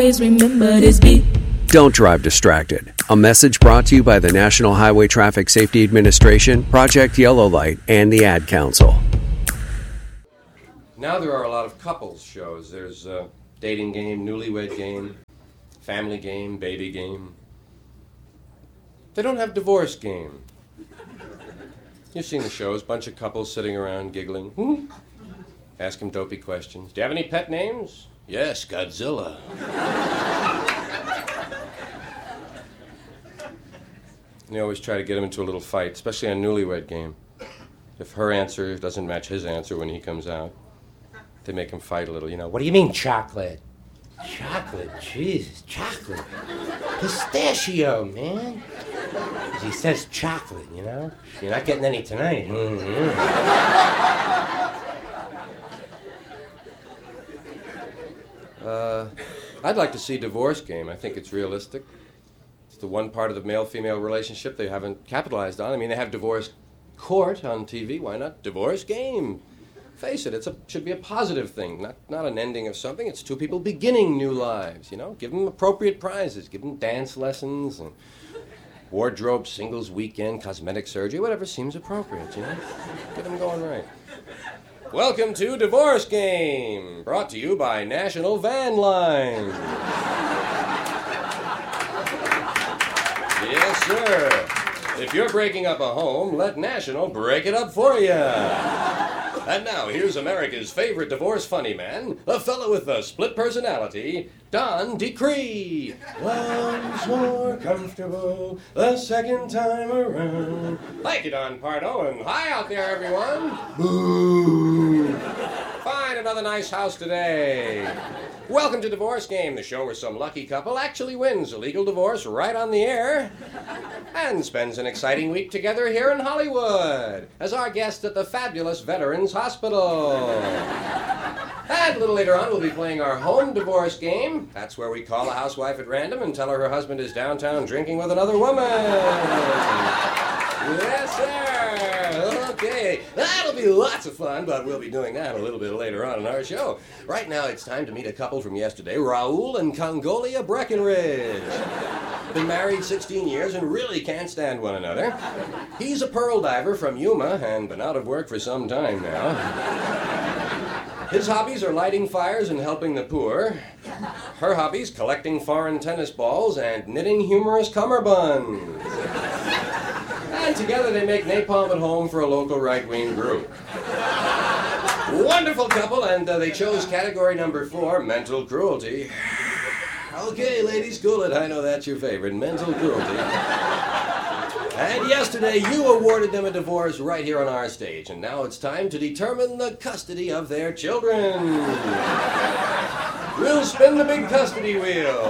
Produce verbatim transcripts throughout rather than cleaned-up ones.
Remember this beat. Don't drive distracted. A message brought to you by the National Highway Traffic Safety Administration, Project Yellow Light, and the Ad Council. Now there are a lot of couples shows. There's a dating game, newlywed game, family game, baby game. They don't have divorce game. You've seen the shows, bunch of couples sitting around giggling. Hmm? Ask them dopey questions. Do you have any pet names? Yes, Godzilla. And they always try to get him into a little fight, especially on newlywed game. If her answer doesn't match his answer when he comes out, they make him fight a little, you know. What do you mean, chocolate? Chocolate? Jesus, chocolate. Pistachio, man. He says chocolate, you know. You're not getting any tonight. Mm-hmm. Uh, I'd like to see Divorce Game. I think it's realistic. It's the one part of the male-female relationship they haven't capitalized on. I mean, they have Divorce Court on T V. Why not Divorce Game? Face it, it should be a positive thing, not, not an ending of something. It's two people beginning new lives, you know? Give them appropriate prizes. Give them dance lessons and wardrobe singles weekend, cosmetic surgery, whatever seems appropriate, you know? Get them going right. Welcome to Divorce Game, brought to you by National Van Line. Yes, sir. If you're breaking up a home, let National break it up for you. And now, here's America's favorite divorce funny man, the fellow with the split personality, Don Decree. Love's more comfortable the second time around. Thank you, Don Pardo, and hi out there, everyone. Boo. Find another nice house today. Welcome to Divorce Game, the show where some lucky couple actually wins a legal divorce right on the air and spends an exciting week together here in Hollywood as our guest at the fabulous Veterans Hospital. And a little later on, we'll be playing our home divorce game. That's where we call a housewife at random and tell her her husband is downtown drinking with another woman. Yes, sir. Okay, that'll be lots of fun, but we'll be doing that a little bit later on in our show. Right now, it's time to meet a couple from yesterday, Raul and Congolia Breckenridge. Been married sixteen years and really can't stand one another. He's a pearl diver from Yuma and been out of work for some time now. His hobbies are lighting fires and helping the poor. Her hobbies, collecting foreign tennis balls and knitting humorous cummerbunds. And together they make napalm at home for a local right-wing group. Wonderful couple, and uh, they chose category number four, mental cruelty. Okay, ladies, cool it. I know that's your favorite, mental cruelty. And yesterday, you awarded them a divorce right here on our stage, and now it's time to determine the custody of their children. We'll spin the big custody wheel.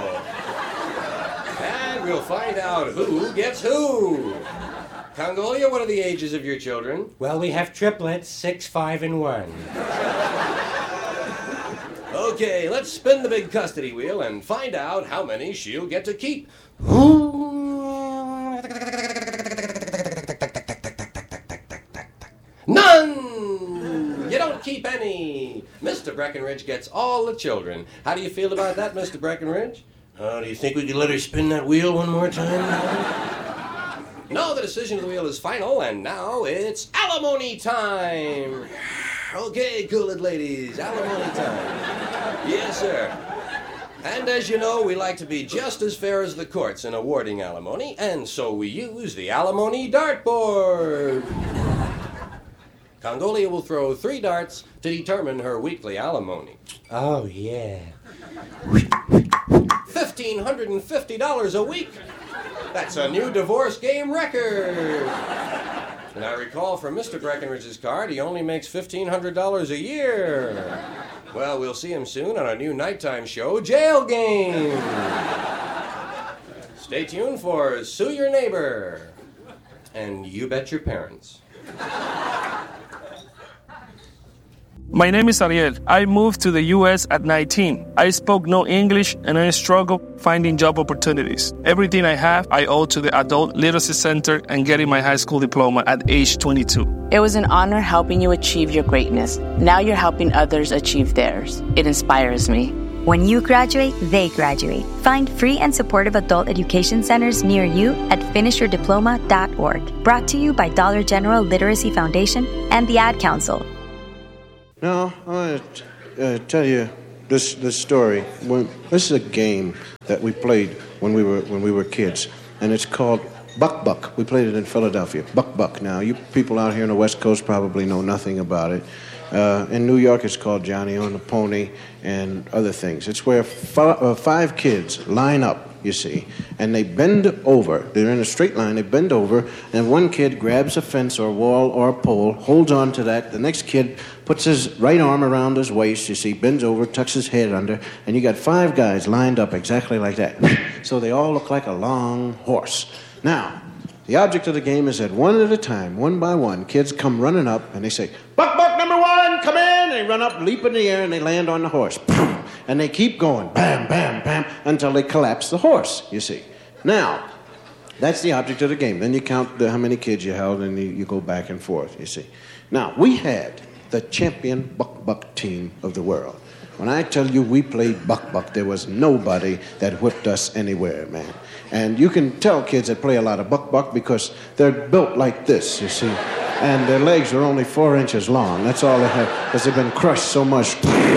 And we'll find out who gets who. Congolia, what are the ages of your children? Well, we have triplets, six, five, and one. Okay, let's spin the big custody wheel and find out how many she'll get to keep. None! You don't keep any. Mister Breckenridge gets all the children. How do you feel about that, Mister Breckenridge? Uh, do you think we could let her spin that wheel one more time? No, the decision of the wheel is final, and now it's alimony time. Okay, cool it, ladies. Alimony time. Yes, sir. And as you know, we like to be just as fair as the courts in awarding alimony, and so we use the alimony dartboard. Congolia will throw three darts to determine her weekly alimony. Oh, yeah. fifteen hundred fifty dollars a week. That's a new divorce game record. And I recall from Mister Breckenridge's card, he only makes fifteen hundred dollars a year. Well, we'll see him soon on our new nighttime show, Jail Game. Stay tuned for Sue Your Neighbor. And You Bet Your Parents. My name is Ariel. I moved to the U S at nineteen. I spoke no English and I struggled finding job opportunities. Everything I have, I owe to the Adult Literacy Center and getting my high school diploma at age twenty-two. It was an honor helping you achieve your greatness. Now you're helping others achieve theirs. It inspires me. When you graduate, they graduate. Find free and supportive adult education centers near you at finish your diploma dot org. Brought to you by Dollar General Literacy Foundation and the Ad Council. Now, I want to uh, tell you this this story. When, this is a game that we played when we were when we were kids, and it's called Buck Buck. We played it in Philadelphia. Buck Buck. Now, you people out here on the West Coast probably know nothing about it. Uh, in New York, it's called Johnny on the Pony and other things. It's where fi- uh, five kids line up, you see, and they bend over. They're in a straight line. They bend over, and one kid grabs a fence or a wall or a pole, holds on to that. The next kid puts his right arm around his waist, you see, bends over, tucks his head under, and you got five guys lined up exactly like that. So they all look like a long horse. Now, the object of the game is that one at a time, one by one, kids come running up and they say, Buck, Buck, number one, come in. They run up, leap in the air, and they land on the horse. And they keep going, bam, bam, bam, until they collapse the horse, you see. Now, that's the object of the game. Then you count the, how many kids you held, and you, you go back and forth, you see. Now, we had the champion Buck Buck team of the world. When I tell you we played Buck Buck, there was nobody that whipped us anywhere, man. And you can tell kids that play a lot of Buck Buck because they're built like this, you see. And their legs are only four inches long. That's all they have, because they've been crushed so much.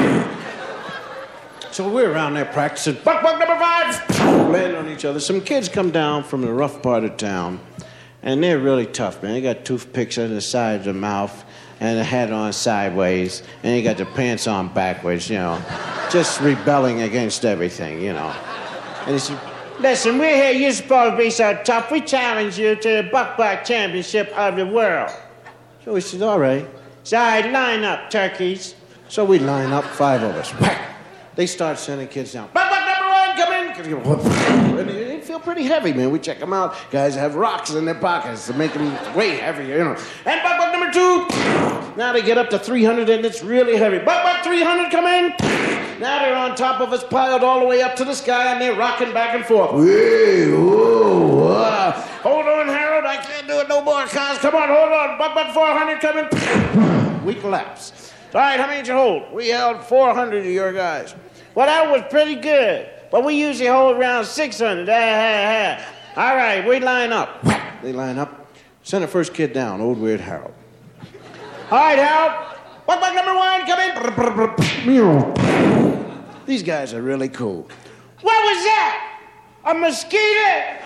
So we're around there practicing. Buck Buck number five! Land on each other. Some kids come down from the rough part of town, and they're really tough, man. They got toothpicks on the side of the mouth, and a hat on sideways, and they got their pants on backwards, you know. Just rebelling against everything, you know. And he said, listen, we're here. You're supposed to be so tough. We challenge you to the Buck Buck Championship of the world. So we said, all right. So I line up, turkeys. So we line up, five of us. They start sending kids down. Buck Buck number one, come in. And they feel pretty heavy, man. We check them out. Guys have rocks in their pockets to make them way heavier, you know. And Buck Buck number two. Now they get up to three hundred, and it's really heavy. Buck Buck three hundred, come in. Now they're on top of us, piled all the way up to the sky, and they're rocking back and forth. Hey, whoa, whoa. Hold on, Harold. I can't do it no more, cuz. Come on, hold on. Buck Buck four hundred, come in. We collapse. All right, how many did you hold? We held four hundred of your guys. Well, that was pretty good. But we usually hold around six hundred. Ah, ah, ah. All right, we line up. They line up. Send the first kid down, old weird Harold. All right, Harold. Buck Buck number one, come in. These guys are really cool. What was that? A mosquito?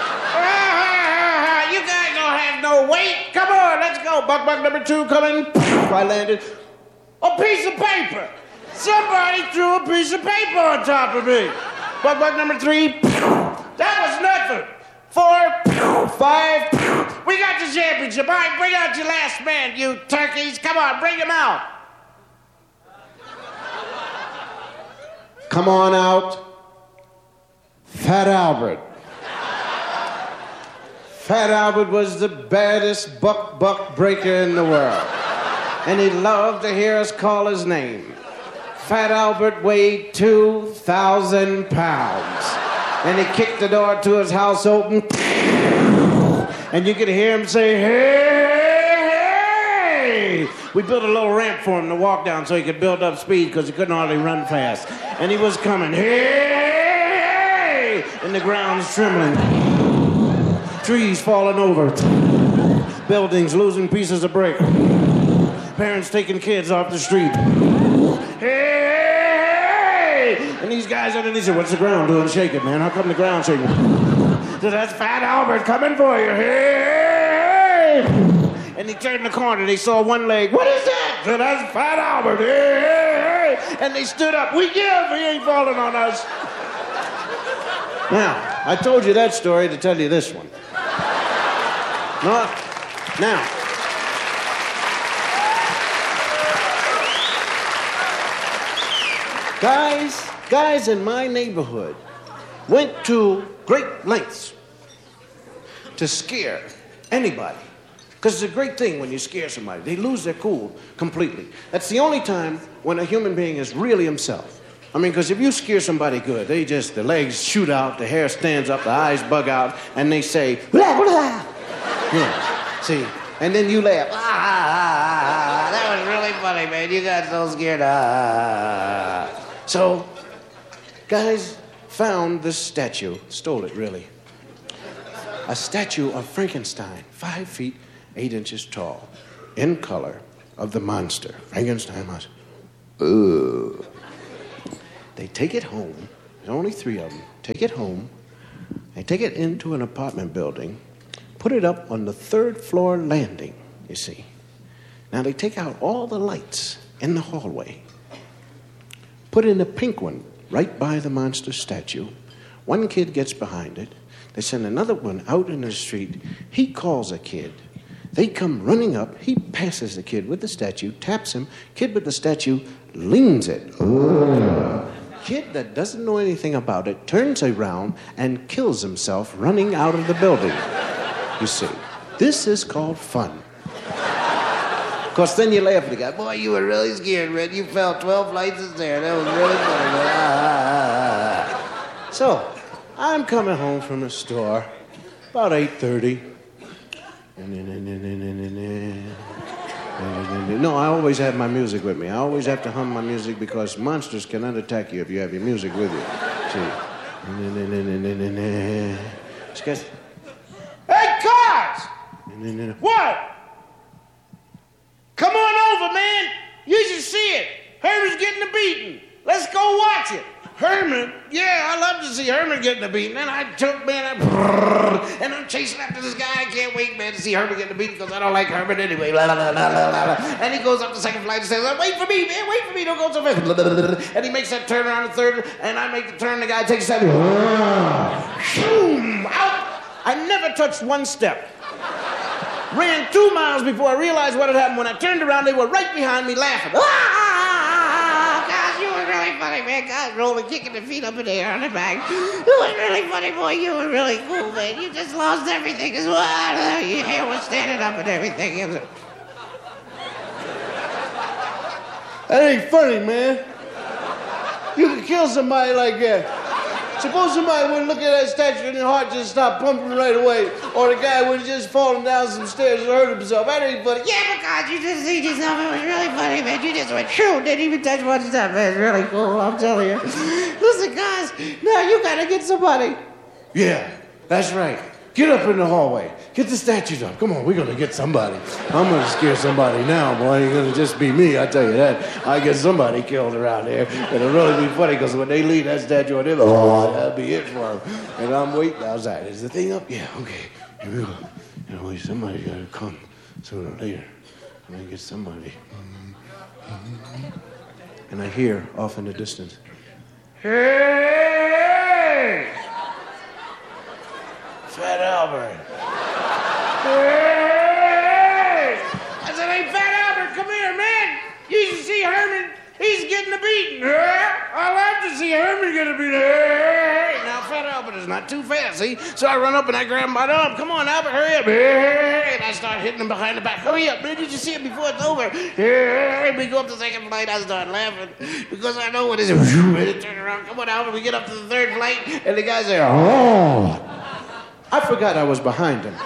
Ah, you guys don't have no weight. Come on, let's go. Buck Buck number two, come in. I landed. A piece of paper. Somebody threw a piece of paper on top of me. Buck Buck number three. That was nothing. Four. Five. We got the championship. All right, bring out your last man, you turkeys. Come on, bring him out. Come on out. Fat Albert. Fat Albert was the baddest buck buck breaker in the world. And he loved to hear us call his name. Fat Albert weighed two thousand pounds. And he kicked the door to his house open. And you could hear him say, hey, hey. We built a little ramp for him to walk down so he could build up speed because he couldn't hardly run fast. And he was coming, hey, hey. And the ground's trembling. Trees falling over. Buildings losing pieces of brick. Parents taking kids off the street. Hey! And these guys underneath said, what's the ground doing? Shake it, man. How come the ground's shaking? So that's Fat Albert coming for you. Hey! And he turned the corner and he saw one leg. What is that? So that's Fat Albert. Hey! And they stood up. We give. He ain't falling on us. Now, I told you that story to tell you this one. No, now, Guys, guys in my neighborhood went to great lengths to scare anybody. Because it's a great thing when you scare somebody. They lose their cool completely. That's the only time when a human being is really himself. I mean, because if you scare somebody good, they just, the legs shoot out, the hair stands up, the eyes bug out, and they say, blah, blah. Yeah, see, and then you laugh. Ah, ah, ah, ah, that was really funny, man. You got so scared. Ah. So, Guys found this statue, stole it really. A statue of Frankenstein, five feet, eight inches tall, in color, of the monster, Frankenstein monster. Ugh. They take it home, there's only three of them, take it home, they take it into an apartment building, put it up on the third floor landing, you see. Now they take out all the lights in the hallway, put in a pink one right by the monster statue. One kid gets behind it. They send another one out in the street. He calls a kid. They come running up. He passes the kid with the statue, taps him. Kid with the statue leans it. Ooh. Kid that doesn't know anything about it turns around and kills himself running out of the building. You see, this is called fun. Of course, then you laugh at the guy. Boy, you were really scared, Red. You fell twelve flights of stairs. That was really funny, man. Ah, ah, ah. So, I'm coming home from the store about eight thirty. No, I always have my music with me. I always have to hum my music because monsters cannot attack you if you have your music with you. See? She goes, hey, Cars! What? Come on over, man. You should see it. Herman's getting a beating. Let's go watch it. Herman? Yeah, I love to see Herman getting a beating. And I took, man, I, and I'm chasing after this guy. I can't wait, man, to see Herman getting a beating because I don't like Herman anyway. Blah, blah, blah, blah, blah. And he goes up the second flight and says, wait for me, man, wait for me. Don't go so fast. And he makes that turn around the third, and I make the turn. The guy takes that. Boom, out. I never touched one step. Ran two miles before I realized what had happened. When I turned around, they were right behind me laughing. Ah, gosh, you were really funny, man. Gosh, rolling, kicking their feet up in the air on their back. You were really funny, boy. You were really cool, man. You just lost everything as well. Your hair was standing up and everything. It was... That ain't funny, man. You could kill somebody like that. Suppose somebody would look at that statue and their heart just stopped pumping right away. Or the guy would have just fallen down some stairs and hurt himself. That ain't funny. Yeah, but God, you just see yourself. It was really funny, man. You just went true. Didn't even touch one step, man. It's really cool, I'm telling you. Listen, guys, now you gotta get somebody. Yeah, that's right. Get up in the hallway. Get the statues up. Come on, we're gonna get somebody. I'm gonna scare somebody now, boy. It ain't gonna just be me, I tell you that. I get somebody killed around there. It'll really be funny, because when they leave that statue on them, oh, that'll be it for them. And I'm waiting outside. Is the thing up? Yeah, okay. Here we go. You know, somebody's gotta come sooner or later. I'm gonna get somebody. And I hear off in the distance, hey! Fat Albert. Hey! I said, hey, Fat Albert, come here, man. You should see Herman. He's getting a beating. I love to see Herman get a beating. Hey! Now, Fat Albert is not too fast, see? So I run up and I grab him by the arm. Come on, Albert, hurry up. Hey! And I start hitting him behind the back. Hurry up, man. Did you see it before it's over? Hey! We go up the second flight. I start laughing because I know what it is. Ready to turn around. Come on, Albert. We get up to the third flight, and the guy's there. Oh! I forgot I was behind him.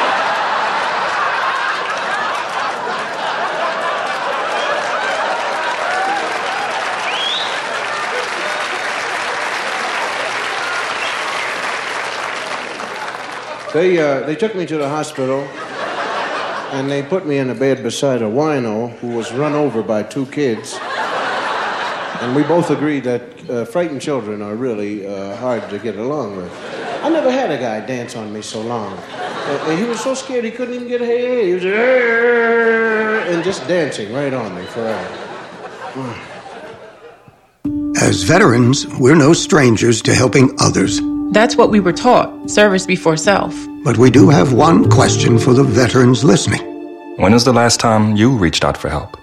They, uh, they took me to the hospital, and they put me in a bed beside a wino who was run over by two kids. And we both agreed that uh, frightened children are really uh, hard to get along with. I never had a guy dance on me so long. Uh, he was so scared he couldn't even get a hey. He was uh, and just dancing right on me forever. As veterans, we're no strangers to helping others. That's what we were taught, service before self. But we do have one question for the veterans listening. When was the last time you reached out for help?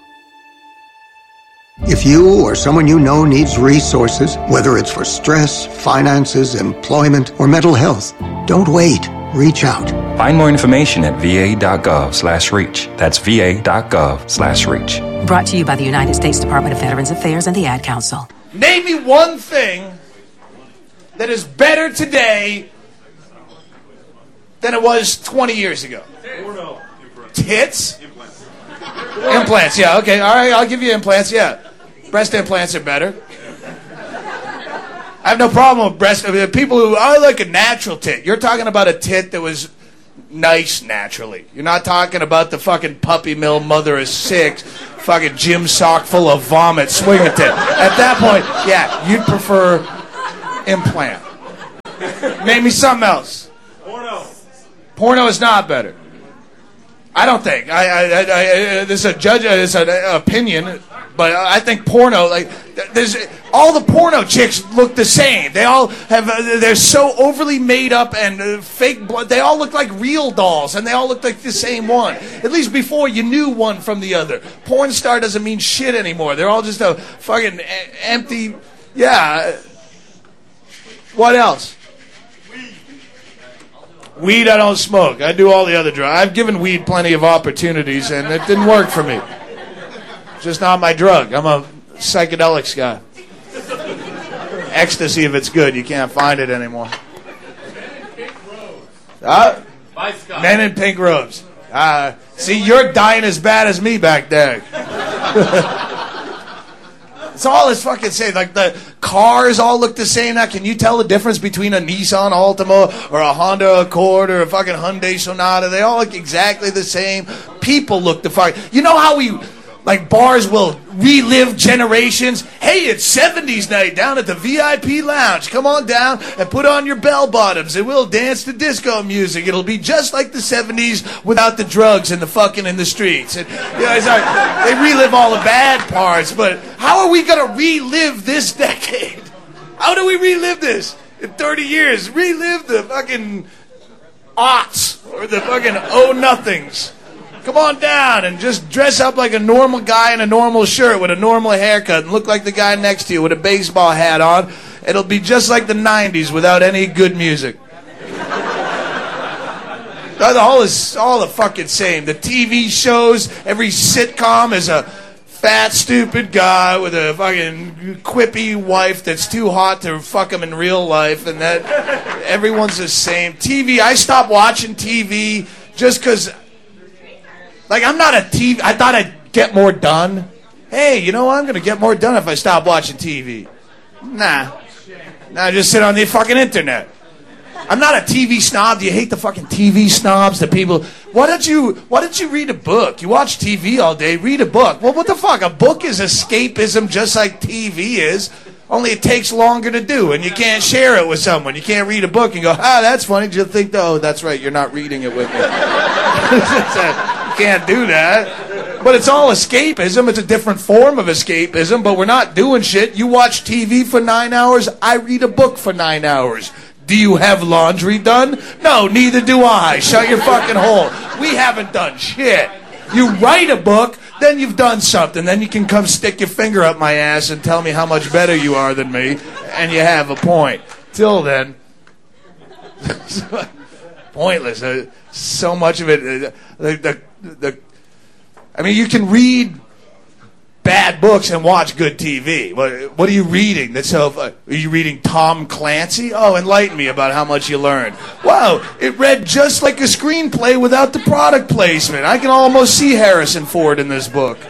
If you or someone you know needs resources, whether it's for stress, finances, employment, or mental health, don't wait. Reach out. Find more information at va.gov slash reach. That's va.gov slash reach. Brought to you by the United States Department of Veterans Affairs and the Ad Council. Name me one thing that is better today than it was twenty years ago. Tits? Implants. Implants, yeah, okay. All right, I'll give you implants, yeah. Breast implants are better. I have no problem with breast. I mean, people who I like a natural tit. You're talking about a tit that was nice naturally. You're not talking about the fucking puppy mill mother of six, fucking gym sock full of vomit swinging tit. At that point, yeah, you'd prefer implant. Name me something else. Porno. Porno is not better. I don't think. I, I, I, I this is a judge. It's an opinion, but I think porno. Like, there's all the porno chicks look the same. They all have. Uh, they're so overly made up and uh, fake blood. They all look like real dolls, and they all look like the same one. At least before you knew one from the other. Porn star doesn't mean shit anymore. They're all just a fucking a- empty. Yeah. What else? Weed I don't smoke. I do all the other drugs. I've given weed plenty of opportunities, and it didn't work for me. It's just not my drug. I'm a psychedelics guy. Ecstasy, if it's good, you can't find it anymore. Uh, men in pink robes. Uh, see, you're dying as bad as me back there. It's all it's fucking same. Like, the cars all look the same now. Can you tell the difference between a Nissan Altima or a Honda Accord or a fucking Hyundai Sonata? They all look exactly the same. People look the fuck. You know how we, like, bars will relive generations? Hey, it's seventies night down at the V I P lounge. Come on down and put on your bell bottoms and we'll dance to disco music. It'll be just like the seventies without the drugs and the fucking in the streets. And, you know, it's like, they relive all the bad parts, but how are we going to relive this decade? How do we relive this in thirty years? Relive the fucking aughts or the fucking oh-nothings. Come on down and just dress up like a normal guy in a normal shirt with a normal haircut and look like the guy next to you with a baseball hat on. It'll be just like the nineties without any good music. The whole is all the fucking same. The T V shows, every sitcom is a fat, stupid guy with a fucking quippy wife that's too hot to fuck him in real life, and that everyone's the same. T V, I stopped watching T V just because... Like, I'm not a T V... I thought I'd get more done. Hey, you know what? I'm going to get more done if I stop watching T V. Nah. Nah, just sit on the fucking internet. I'm not a T V snob. Do you hate the fucking T V snobs? The people... Why don't you... Why don't you read a book? You watch T V all day. Read a book. Well, what the fuck? A book is escapism just like T V is. Only it takes longer to do, and you can't share it with someone. You can't read a book and go, ah, that's funny. Did you think, oh, that's right, you're not reading it with me. You can't do that. But it's all escapism. It's a different form of escapism, but we're not doing shit. You watch T V for nine hours. I read a book for nine hours. Do you have laundry done? No, neither do I. Shut your fucking hole. We haven't done shit. You write a book, then you've done something. Then you can come stick your finger up my ass and tell me how much better you are than me, and you have a point. Till then, pointless. Uh, so much of it. Uh, the, the, the, I mean, you can read bad books and watch good T V. What, what are you reading? That's so. Uh, are you reading Tom Clancy? Oh, enlighten me about how much you learned. Wow, it read just like a screenplay without the product placement. I can almost see Harrison Ford in this book.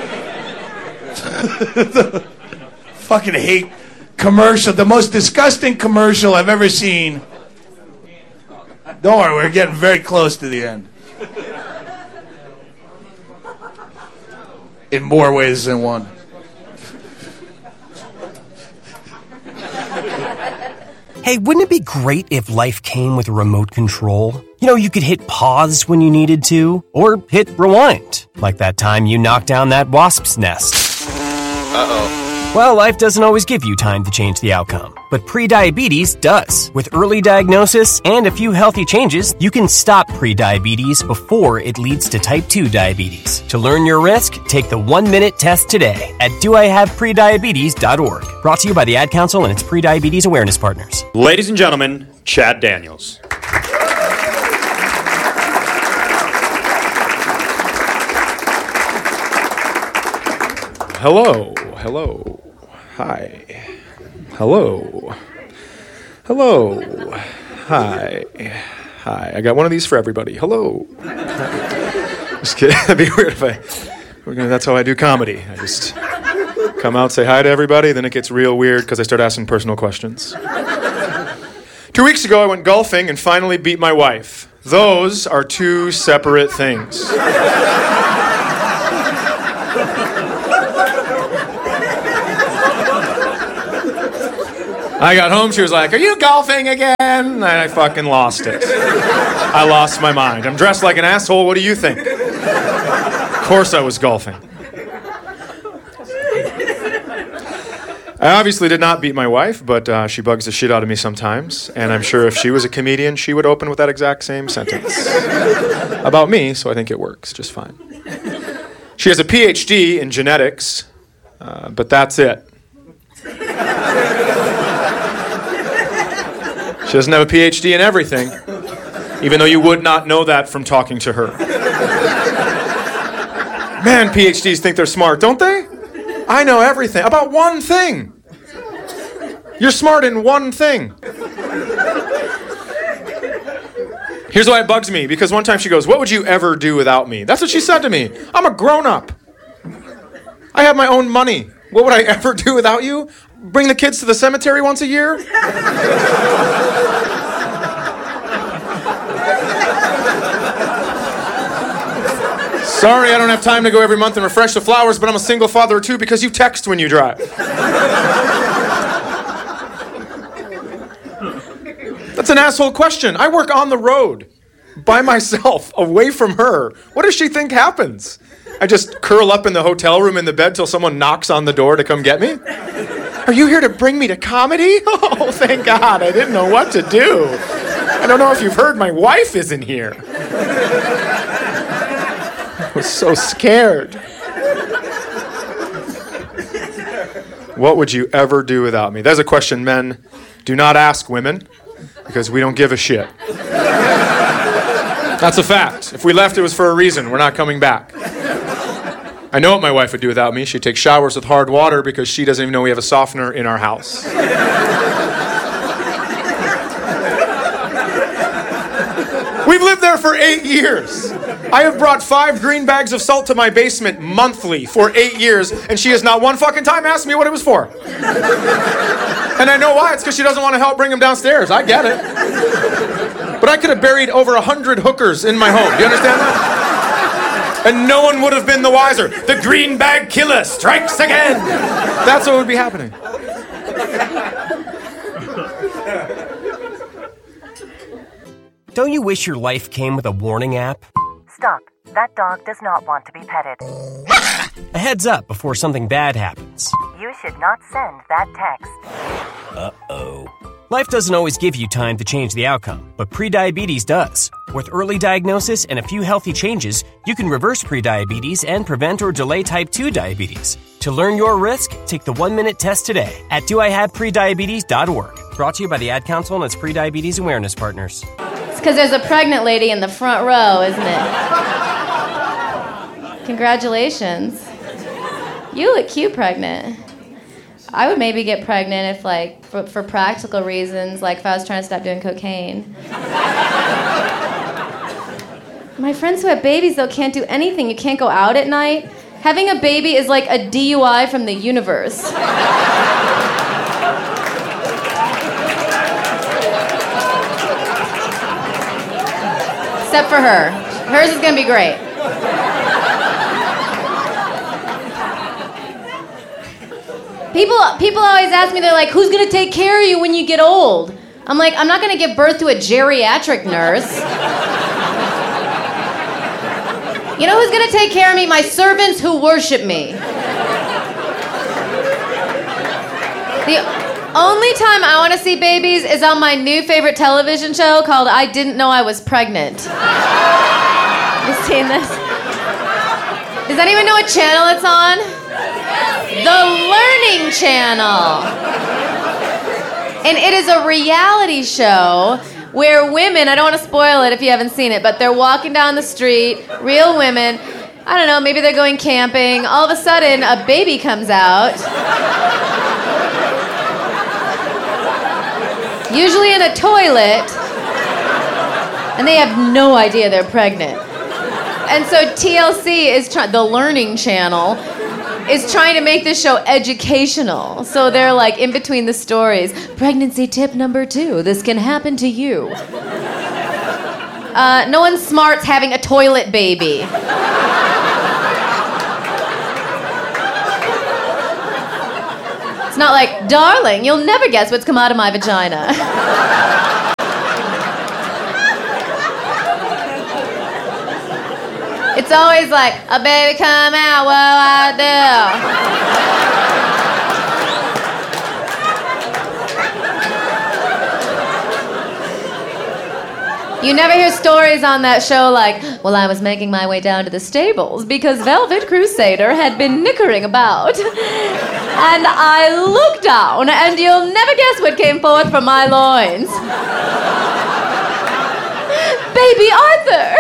Fucking hate commercial. The most disgusting commercial I've ever seen. Don't worry, we're getting very close to the end. In more ways than one. Hey, wouldn't it be great if life came with a remote control? You know, you could hit pause when you needed to, or hit rewind, like that time you knocked down that wasp's nest. Uh-oh. Well, life doesn't always give you time to change the outcome, but prediabetes does. With early diagnosis and a few healthy changes, you can stop prediabetes before it leads to type two diabetes. To learn your risk, take the one-minute test today at do I have prediabetes dot org. Brought to you by the Ad Council and its prediabetes awareness partners. Ladies and gentlemen, Chad Daniels. Hello, hello, hi, hello, hello, hi, hi. I got one of these for everybody. Hello. Hi. Just kidding. That'd be weird if I. We're gonna, that's how I do comedy. I just Come out, say hi to everybody, then it gets real weird because I start asking personal questions. Two weeks ago, I went golfing and finally beat my wife. Those are two separate things. I got home, she was like, "Are you golfing again?" And I fucking lost it. I lost my mind. I'm dressed like an asshole, what do you think? Of course I was golfing. I obviously did not beat my wife, but uh, she bugs the shit out of me sometimes, and I'm sure if she was a comedian, she would open with that exact same sentence about me, so I think it works just fine. She has a P H D in genetics, uh, but that's it. She doesn't have a P H D in everything, even though you would not know that from talking to her. Man, P H Ds think they're smart, don't they? I know everything. About one thing. You're smart in one thing. Here's why it bugs me, because one time she goes, "What would you ever do without me?" That's what she said to me. I'm a grown-up. I have my own money. What would I ever do without you? Bring the kids to the cemetery once a year? Sorry, I don't have time to go every month and refresh the flowers, but I'm a single father of two because you text when you drive. That's an asshole question. I work on the road, by myself, away from her. What does she think happens? I just curl up in the hotel room in the bed till someone knocks on the door to come get me? Are you here to bring me to comedy? Oh, thank God, I didn't know what to do. I don't know if you've heard, my wife isn't here. I was so scared. What would you ever do without me? That's a question men do not ask women, because we don't give a shit. That's a fact. If we left, it was for a reason. We're not coming back. I know what my wife would do without me. She'd take showers with hard water because she doesn't even know we have a softener in our house. We've lived there for eight years. I have brought five green bags of salt to my basement monthly for eight years, and she has not one fucking time asked me what it was for. And I know why. It's because she doesn't want to help bring them downstairs. I get it. But I could have buried over a hundred hookers in my home. Do you understand that? And no one would have been the wiser. The green bag killer strikes again. That's what would be happening. Don't you wish your life came with a warning app? Stop. That dog does not want to be petted. A heads up before something bad happens. You should not send that text. Uh-oh. Life doesn't always give you time to change the outcome, but prediabetes does. With early diagnosis and a few healthy changes, you can reverse prediabetes and prevent or delay type two diabetes. To learn your risk, take the one-minute test today at do I have prediabetes dot org. Brought to you by the Ad Council and its prediabetes awareness partners. It's because there's a pregnant lady in the front row, isn't it? Congratulations. You look cute pregnant. I would maybe get pregnant if, like, for, for practical reasons, like if I was trying to stop doing cocaine. My friends who have babies, though, can't do anything. You can't go out at night. Having a baby is like a D U I from the universe. Except for her. Hers is gonna be great. People, people always ask me, they're like, who's gonna take care of you when you get old? I'm like, I'm not gonna give birth to a geriatric nurse. You know who's gonna take care of me? My servants who worship me. The only time I wanna see babies is on my new favorite television show called I Didn't Know I Was Pregnant. You seen this? Does anyone know what channel it's on? The Learning Channel. And it is a reality show where women, I don't want to spoil it if you haven't seen it, but they're walking down the street, real women, I don't know, maybe they're going camping, all of a sudden a baby comes out. Usually in a toilet, and they have no idea they're pregnant. And so T L C is trying, the Learning Channel, is trying to make this show educational. So they're like in between the stories. Pregnancy tip number two, this can happen to you. Uh, no one smart's having a toilet baby. It's not like, darling, you'll never guess what's come out of my vagina. It's always like, a baby come out, what I do? You never hear stories on that show like, well, I was making my way down to the stables because Velvet Crusader had been nickering about. And I looked down, and you'll never guess what came forth from my loins. Baby Arthur.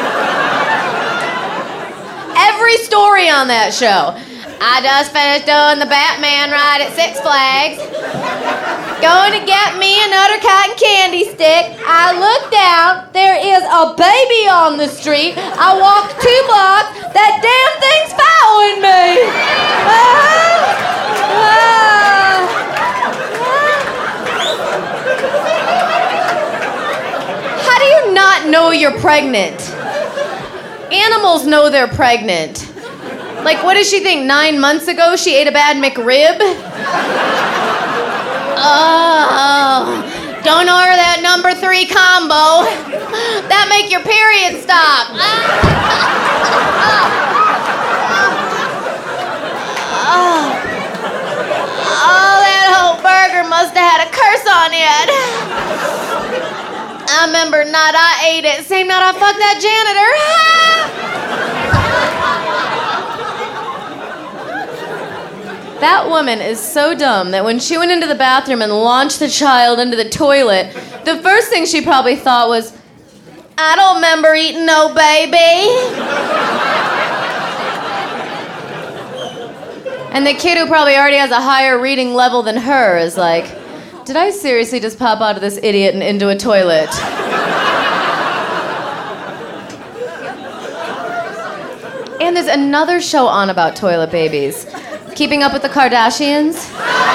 Every story on that show. I just finished doing the Batman ride at Six Flags. Going to get me another cotton candy stick. I look down. There is a baby on the street. I walked two blocks. That damn thing's following me. Ah, ah. How do you not know you're pregnant? Animals know they're pregnant. Like, what does she think? Nine months ago, she ate a bad McRib? Oh, don't order that number three combo. That make your period stop. Oh, oh, that whole burger must have had a curse on it. I remember night I ate it, same night I fucked that janitor. That woman is so dumb that when she went into the bathroom and launched the child into the toilet, the first thing she probably thought was, I don't remember eating no baby. And the kid who probably already has a higher reading level than her is like, did I seriously just pop out of this idiot and into a toilet? And there's another show on about toilet babies. Keeping Up with the Kardashians?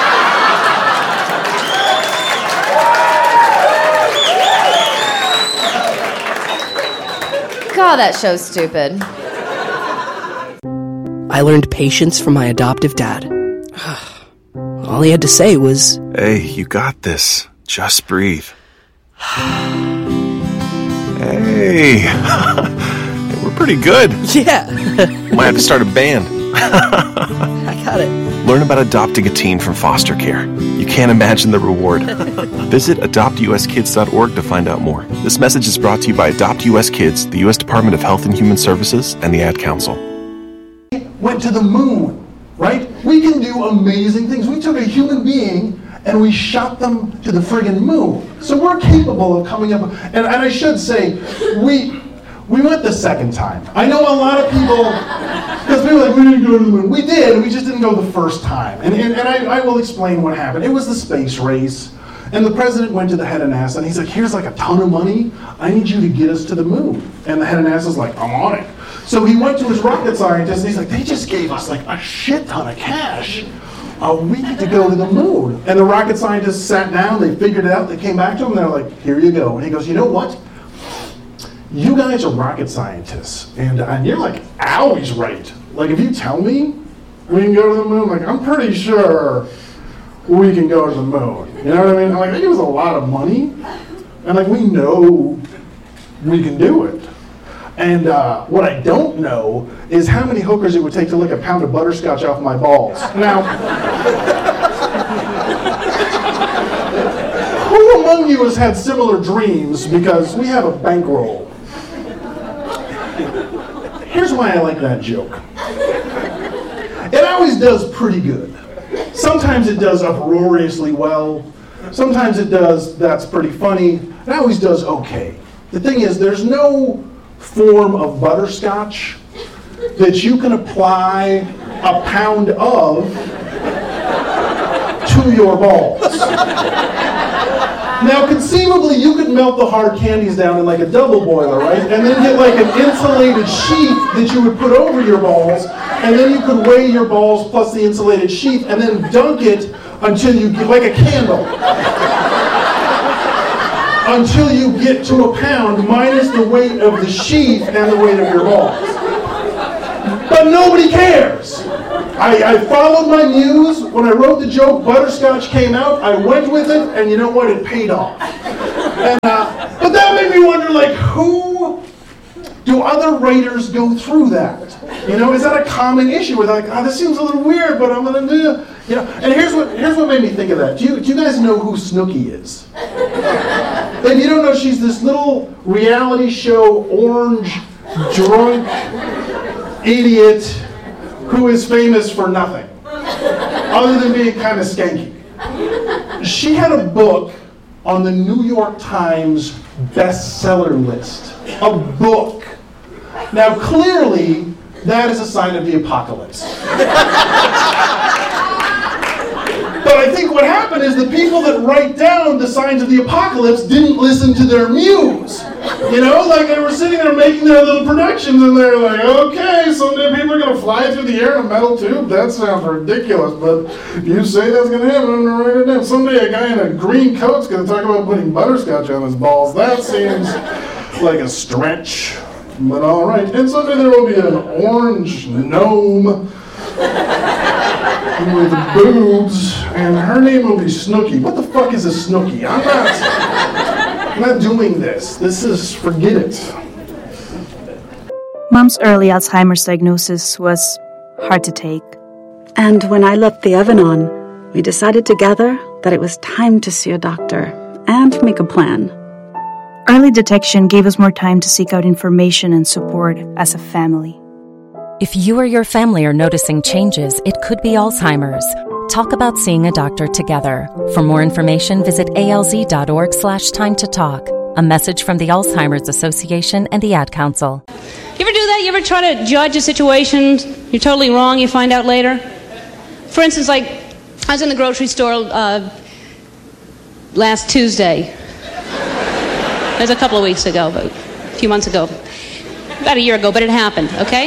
God, that show's stupid. I learned patience from my adoptive dad. All he had to say was, hey, you got this. Just breathe. Hey, we're pretty good. Yeah. Might have to start a band. I got it. Learn about adopting a teen from foster care. You can't imagine the reward. Visit adopt u s kids dot org to find out more. This message is brought to you by Adopt U S Kids, the U S Department of Health and Human Services, and the Ad Council. Went to the moon, right? We can do amazing things. We took a human being and we shot them to the friggin' moon. So we're capable of coming up, and, and I should say, we we went the second time. I know a lot of people, because people are like, we didn't go to the moon. We did, we just didn't go the first time. And, and, and I, I will explain what happened. It was the space race, and the president went to the head of NASA, and he's like, here's like a ton of money. I need you to get us to the moon. And the head of NASA's like, I'm on it. So he went to his rocket scientist, and he's like, they just gave us like a shit ton of cash. Uh, we need to go to the moon. And the rocket scientists sat down, they figured it out, they came back to him, and they're like, here you go. And he goes, you know what? You guys are rocket scientists, and, and you're like always right. Like, if you tell me we can go to the moon, like, I'm pretty sure we can go to the moon. You know what I mean? I'm like, they give us a lot of money, and like, we know we can do it. And uh, what I don't know is how many hookers it would take to lick a pound of butterscotch off my balls. Now, who among you has had similar dreams? Because we have a bankroll. Here's why I like that joke. It always does pretty good. Sometimes it does uproariously well. Sometimes it does, that's pretty funny. It always does okay. The thing is, there's no form of butterscotch that you can apply a pound of to your balls. Now, conceivably, you could melt the hard candies down in like a double boiler, right? And then get like an insulated sheath that you would put over your balls, and then you could weigh your balls plus the insulated sheath, and then dunk it until you get, like a candle, until you get to a pound minus the weight of the sheath and the weight of your balls. But nobody cares. I, I followed my muse. When I wrote the joke, butterscotch came out. I went with it, and you know what? It paid off. And, uh, but that made me wonder, like, who do other writers go through that? You know, is that a common issue? Where they're like, oh, this seems a little weird, but I'm gonna do it. You know, and here's what here's what made me think of that. Do you do you guys know who Snooki is? If you don't know, she's this little reality show orange drunk idiot who is famous for nothing, other than being kind of skanky. She had a book on the New York Times bestseller list. A book. Now, clearly, that is a sign of the apocalypse. But I think what happened is the people that write down the signs of the apocalypse didn't listen to their muse. You know, like they were sitting there making their little productions and they're like, okay, someday people are going to fly through the air in a metal tube? That sounds ridiculous, but you say that's going to happen, I'm going to write it down. Someday a guy in a green coat's going to talk about putting butterscotch on his balls. That seems like a stretch, but all right. And someday there will be an orange gnome with boobs, and her name will be Snooki. What the fuck is a Snooki? I'm not, I'm not doing this. This is, forget it. Mom's early Alzheimer's diagnosis was hard to take. And when I left the oven on, we decided together that it was time to see a doctor and make a plan. Early detection gave us more time to seek out information and support as a family. If you or your family are noticing changes, it could be Alzheimer's. Talk about seeing a doctor together. For more information, visit alz.org slash time to talk. A message from the Alzheimer's Association and the Ad Council. You ever do that? You ever try to judge a situation? You're totally wrong, you find out later? For instance, like, I was in the grocery store uh, last Tuesday. It was a couple of weeks ago, but a few months ago. About a year ago, but it happened, okay?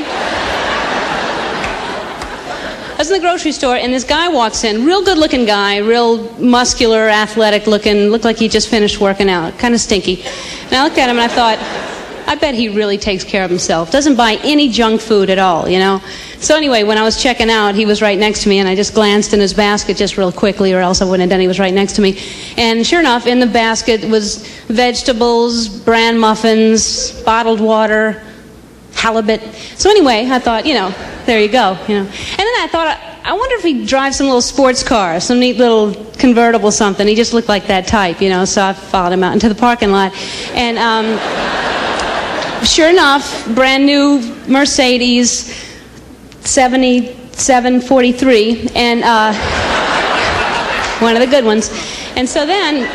I was in the grocery store, and this guy walks in, real good-looking guy, real muscular, athletic-looking, looked like he just finished working out, kind of stinky. And I looked at him, and I thought, I bet he really takes care of himself. Doesn't buy any junk food at all, you know? So anyway, when I was checking out, he was right next to me, and I just glanced in his basket just real quickly, or else I wouldn't have done. He was right next to me. And sure enough, in the basket was vegetables, bran muffins, bottled water, halibut. So anyway, I thought, you know, there you go, you know. And then I thought, I wonder if he drives some little sports car, some neat little convertible something. He just looked like that type, you know, so I followed him out into the parking lot. And um, sure enough, brand new Mercedes seventy-seven forty-three, and uh, one of the good ones. And so then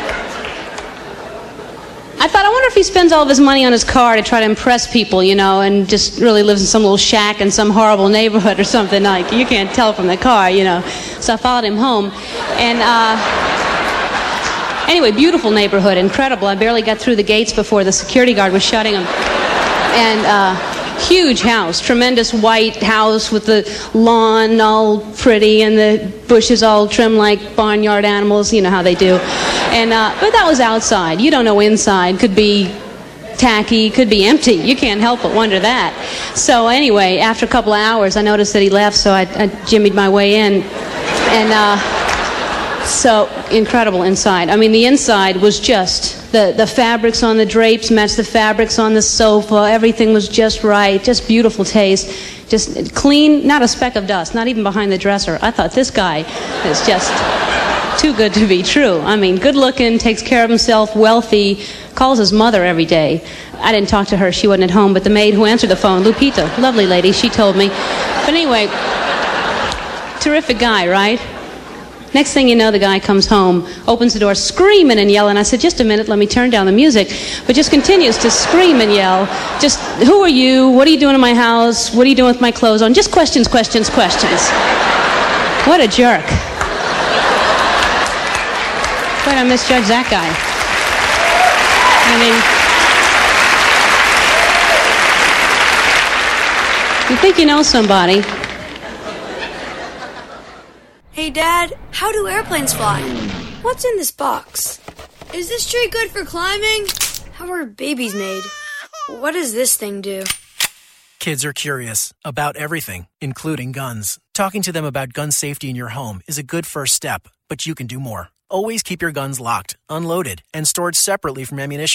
I thought, I wonder if he spends all of his money on his car to try to impress people, you know, and just really lives in some little shack in some horrible neighborhood or something. Like, you can't tell from the car, you know. So I followed him home. And uh, anyway, beautiful neighborhood, incredible. I barely got through the gates before the security guard was shutting them. And uh, huge house, tremendous white house with the lawn all pretty and the bushes all trimmed like barnyard animals, you know how they do. And uh, but that was outside. You don't know inside. Could be tacky, could be empty. You can't help but wonder that. So anyway, after a couple of hours, I noticed that he left, so I, I jimmied my way in. And uh, so incredible inside. I mean, the inside was just, the, the fabrics on the drapes matched the fabrics on the sofa. Everything was just right, just beautiful taste. Just clean, not a speck of dust, not even behind the dresser. I thought, this guy is just too good to be true. I mean, good looking, takes care of himself, wealthy, calls his mother every day. I didn't talk to her, she wasn't at home, but the maid who answered the phone, Lupita, lovely lady, she told me. But anyway, terrific guy, right? Next thing you know, the guy comes home, opens the door, screaming and yelling. I said, just a minute, let me turn down the music. But just continues to scream and yell. Just, who are you? What are you doing in my house? What are you doing with my clothes on? Just questions, questions, questions. What a jerk. Wait, I misjudged that guy. I mean, you think you know somebody, Dad, how do airplanes fly? What's in this box? Is this tree good for climbing? How are babies made? What does this thing do? Kids are curious about everything, including guns. Talking to them about gun safety in your home is a good first step, but you can do more. Always keep your guns locked, unloaded, and stored separately from ammunition.